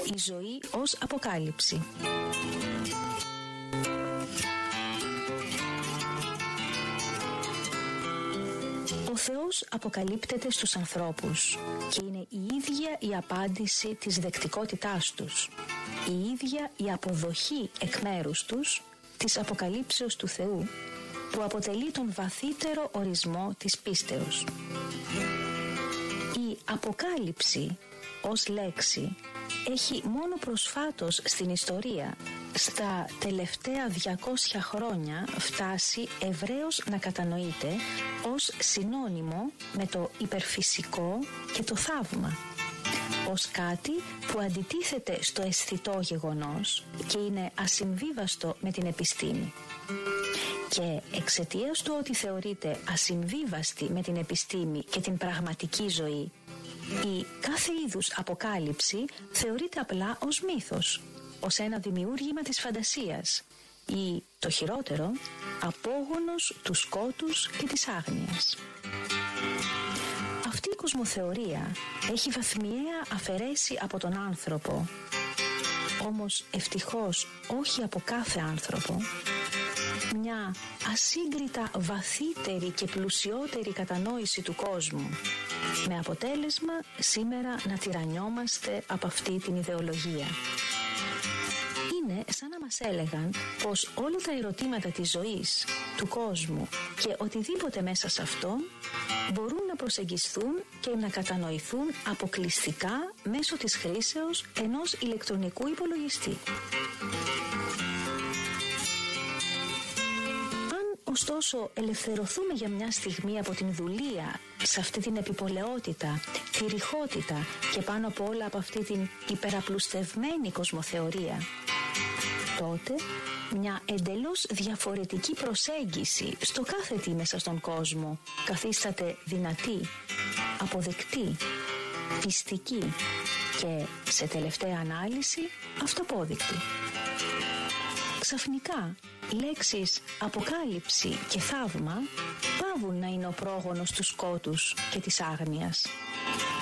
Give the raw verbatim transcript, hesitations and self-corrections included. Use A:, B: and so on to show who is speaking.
A: Η ζωή ως αποκάλυψη. Ο Θεός αποκαλύπτεται στους ανθρώπους και είναι η ίδια η απάντηση της δεκτικότητάς τους, η ίδια η αποδοχή εκ μέρους τους της αποκαλύψεως του Θεού, που αποτελεί τον βαθύτερο ορισμό της πίστεως. Η αποκάλυψη ως λέξη έχει μόνο προσφάτως στην ιστορία, στα τελευταία διακόσια χρόνια, φτάσει ευρέως να κατανοείται ως συνώνυμο με το υπερφυσικό και το θαύμα, ως κάτι που αντιτίθεται στο αισθητό γεγονός και είναι ασυμβίβαστο με την επιστήμη. Και εξαιτίας του ότι θεωρείται ασυμβίβαστη με την επιστήμη και την πραγματική ζωή, η κάθε είδους αποκάλυψη θεωρείται απλά ως μύθος, ως ένα δημιούργημα της φαντασίας ή, το χειρότερο, απόγονος του σκότους και της άγνοιας. Αυτή η κοσμοθεωρία έχει βαθμιαία αφαιρέσει από τον άνθρωπο, όμως ευτυχώς όχι από κάθε άνθρωπο, μια ασύγκριτα βαθύτερη και πλουσιότερη κατανόηση του κόσμου, με αποτέλεσμα σήμερα να τυραννιόμαστε από αυτή την ιδεολογία. Είναι σαν να μας έλεγαν πως όλα τα ερωτήματα της ζωής, του κόσμου και οτιδήποτε μέσα σε αυτόν μπορούν να προσεγγιστούν και να κατανοηθούν αποκλειστικά μέσω της χρήσεως ενός ηλεκτρονικού υπολογιστή. Ωστόσο, ελευθερωθούμε για μια στιγμή από την δουλεία σε αυτή την επιπολαιότητα, τη ρηχότητα και πάνω απ' όλα από αυτή την υπεραπλουστευμένη κοσμοθεωρία, τότε μια εντελώς διαφορετική προσέγγιση στο κάθε τι μέσα στον κόσμο καθίσταται δυνατή, αποδεκτή, πιστική και σε τελευταία ανάλυση αυτοπόδεικτη. Ξαφνικά, λέξεις αποκάλυψη και θαύμα πάβουν να είναι ο πρόγονος του σκότους και της άγνοιας.